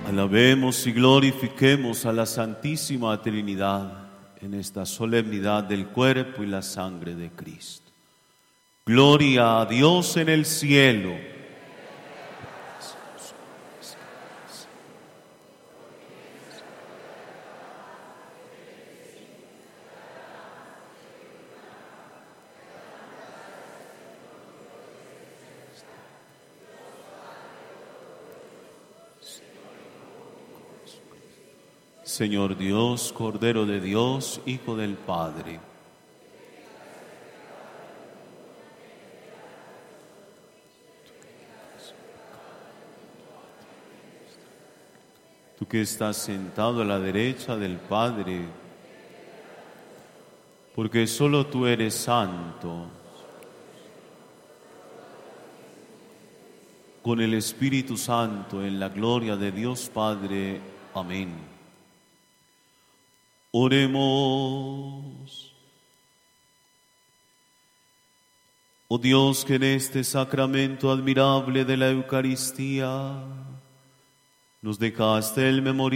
Alabemos y glorifiquemos a la Santísima Trinidad en esta solemnidad del cuerpo y la sangre de Cristo. Gloria a Dios en el cielo. Señor Dios, Cordero de Dios, Hijo del Padre. Tú que estás sentado a la derecha del Padre, porque solo tú eres santo, con el Espíritu Santo en la gloria de Dios Padre. Amén. Oremos. Oh Dios, que en este sacramento admirable de la Eucaristía nos dejaste el memorial